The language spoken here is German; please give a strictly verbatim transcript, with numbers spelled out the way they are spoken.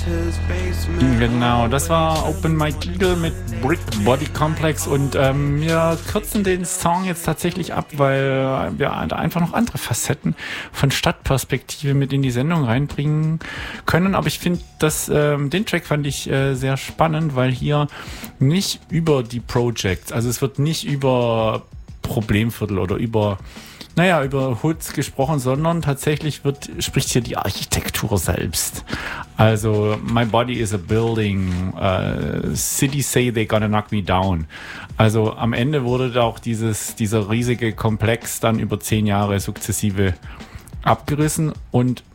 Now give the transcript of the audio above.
Genau, das war Open Mike Eagle mit Brick Body Complex und ähm, wir kürzen den Song jetzt tatsächlich ab, weil wir einfach noch andere Facetten von Stadtperspektive mit in die Sendung reinbringen können. Aber ich finde, dass ähm, den Track fand ich äh, sehr spannend, weil hier nicht über die Projects, also es wird nicht über Problemviertel oder über naja, über Hoods gesprochen, sondern tatsächlich wird, spricht hier die Architektur selbst. Also, my body is a building, uh, cities say they're gonna knock me down. Also, am Ende wurde da auch dieses, dieser riesige Komplex dann über zehn Jahre sukzessive abgerissen und